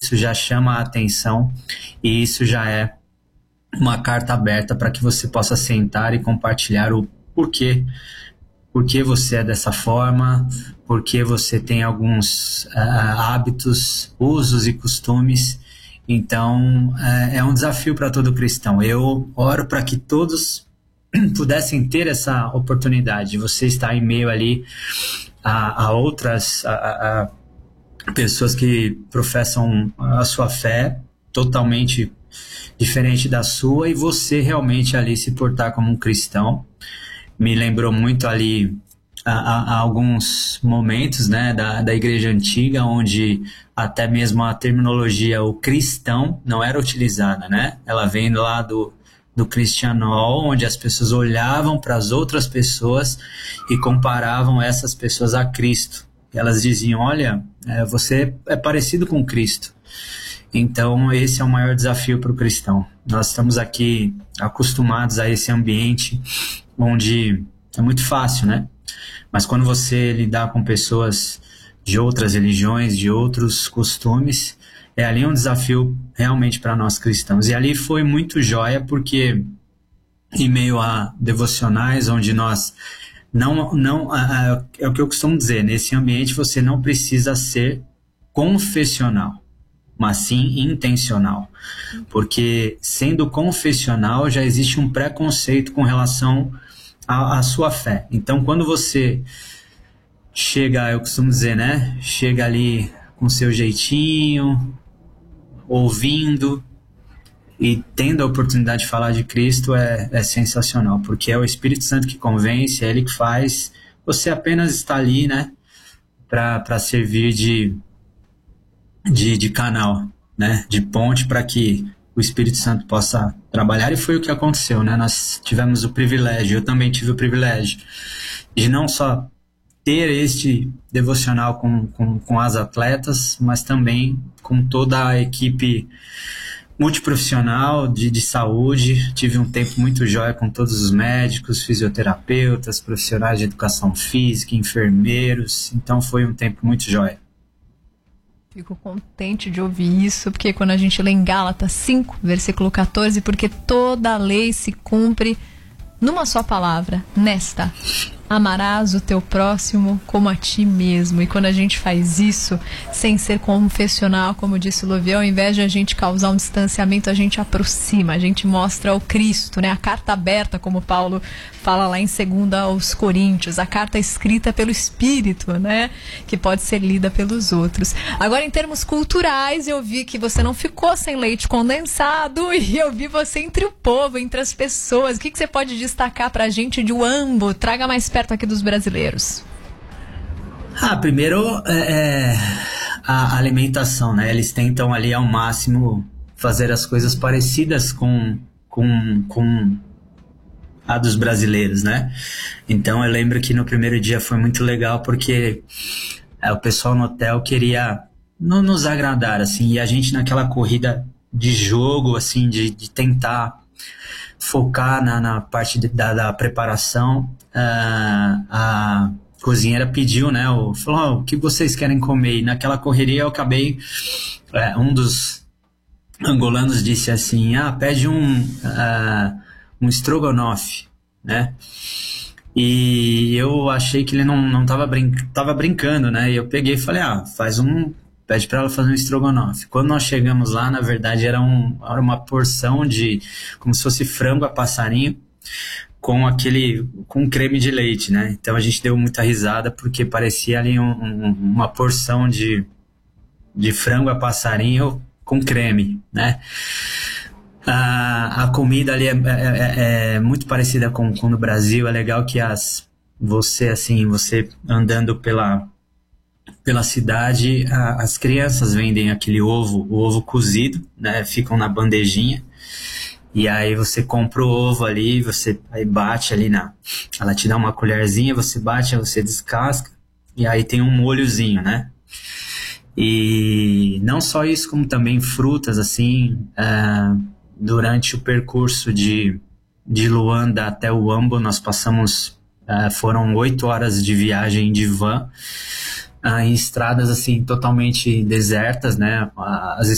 isso já chama a atenção e isso já é uma carta aberta para que você possa sentar e compartilhar o porquê. Por que você é dessa forma, por que você tem alguns hábitos, usos e costumes. Então, é um desafio para todo cristão. Eu oro para que todos pudessem ter essa oportunidade. Você está em meio ali a outras pessoas que professam a sua fé totalmente diferente da sua e você realmente ali se portar como um cristão. Me lembrou muito ali a alguns momentos, né, da igreja antiga, onde até mesmo a terminologia o cristão não era utilizada, né? Ela vem lá do cristianol, onde as pessoas olhavam para as outras pessoas e comparavam essas pessoas a Cristo. E elas diziam, olha, você é parecido com Cristo. Então esse é o maior desafio para o cristão. Nós estamos aqui acostumados a esse ambiente onde é muito fácil, né? Mas quando você lidar com pessoas de outras religiões, de outros costumes, é ali um desafio realmente para nós cristãos. E ali foi muito joia, porque em meio a devocionais, onde nós é o que eu costumo dizer, nesse ambiente você não precisa ser confessional, mas sim intencional. Porque sendo confessional já existe um preconceito com relação à sua fé. Então quando você chega, eu costumo dizer, né? Chega ali com seu jeitinho, ouvindo e tendo a oportunidade de falar de Cristo é sensacional, porque é o Espírito Santo que convence, é Ele que faz. Você apenas está ali, né? Para servir de canal, né? De ponte para que o Espírito Santo possa trabalhar, e foi o que aconteceu, né? Nós tivemos o privilégio, eu também tive o privilégio de não só ter este devocional com as atletas, mas também com toda a equipe multiprofissional de saúde. Tive um tempo muito jóia com todos os médicos, fisioterapeutas, profissionais de educação física, enfermeiros. Então foi um tempo muito jóia. Fico contente de ouvir isso, porque quando a gente lê em Gálatas 5, versículo 14, porque toda a lei se cumpre numa só palavra, nesta: amarás o teu próximo como a ti mesmo. E quando a gente faz isso sem ser confessional, como disse o Louvier, ao invés de a gente causar um distanciamento, a gente aproxima, a gente mostra o Cristo, né? A carta aberta, como Paulo fala lá em 2 aos Coríntios, a carta escrita pelo Espírito, né? Que pode ser lida pelos outros. Agora, em termos culturais, eu vi que você não ficou sem leite condensado e eu vi você entre o povo, entre as pessoas. O que você pode destacar pra gente de Uambo? Traga mais perto aqui dos brasileiros. Primeiro a alimentação, né? Eles tentam ali ao máximo fazer as coisas parecidas com a dos brasileiros, né? Então eu lembro que no primeiro dia foi muito legal, porque o pessoal no hotel queria nos agradar, assim, e a gente naquela corrida de jogo, assim, de tentar focar na parte da preparação. A cozinheira pediu, né? Falou, o que vocês querem comer? E naquela correria eu acabei... um dos angolanos disse assim, pede um estrogonofe, né? E eu achei que ele não tava brincando, né? E eu peguei e falei, pede para ela fazer um estrogonofe. Quando nós chegamos lá, na verdade, era uma porção de, como se fosse frango a passarinho, com creme de leite, né? Então a gente deu muita risada, porque parecia ali uma porção de frango a passarinho com creme, né? A comida ali é muito parecida com no Brasil. É legal que você andando pela cidade, as crianças vendem aquele o ovo cozido, né? Ficam na bandejinha. E aí você compra o ovo ali, aí bate ali ela te dá uma colherzinha, você bate, aí você descasca, e aí tem um molhozinho, né? E não só isso, como também frutas, assim, durante o percurso de Luanda até o Uambo, nós passamos, foram 8 horas de viagem de van, em estradas, assim, totalmente desertas, né? As